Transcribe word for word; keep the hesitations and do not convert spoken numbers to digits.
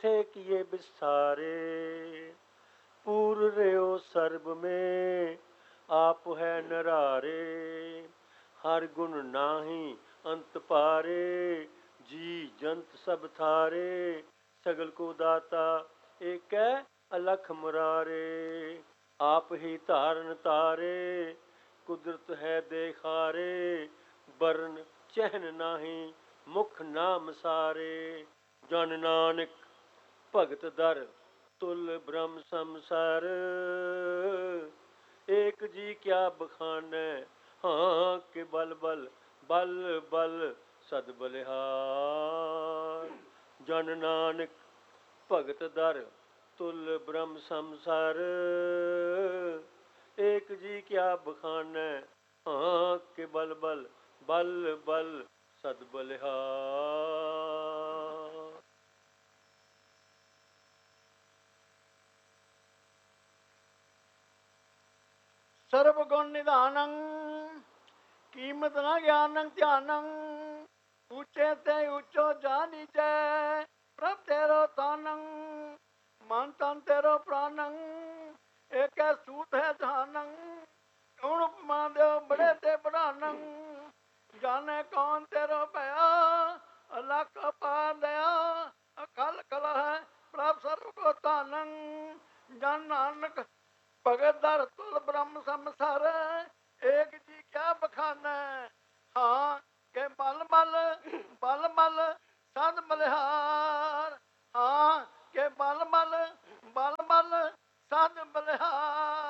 थे किए विस्तारे। पूर रहो सर्ब में आप है नरारे। हर गुण नाही अंत पारे। जी जंत सब थारे। सगल को दाता एक अलख मुरारे। आप ही धारण तारे। कुदरत है देखारे। बरन चहन नाही मुख नाम सारे। जन नानक भगत दर तुल ब्रह्म संसार। एक जी क्या बखानै हाँ के बल बल बल बल सद बलिहार। जन नानक भगत दर तुल ब्रह्म संसार। एक जी क्या बखानै हाँ के बल बल बल बल सद बलिहार। सर्व गुण निधानं कीमत न ज्ञानं ध्यानं। ऊंचे ते ऊंचो जानीजै प्रभ तेरो तानं। मन तन तेरो प्राणं एक सूत है धानं। कौन उपमा दो बड़े ते बढ़ानं। जाने कौन तेरो भया अलख अपार दया। अकल कला है प्रभ सर्व को तानं। जन नानक भगत दर तुल ब्रह्म संसार। एक जी क्या बखाना हाँ के बल बल बल बल सद बलिहार। हाँ के बल बल बल बल सद बलिहार।